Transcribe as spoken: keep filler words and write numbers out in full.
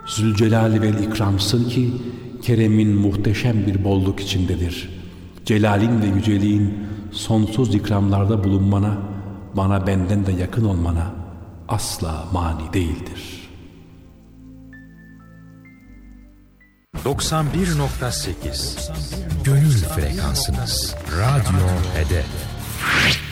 Zülcelal vel ikramsın ki keremin muhteşem bir bolluk içindedir. Celalin ve yüceliğin sonsuz ikramlarda bulunmana, bana benden de yakın olmana asla mani değildir. doksan bir nokta sekiz Gönül frekansınız. Radyo Hedef.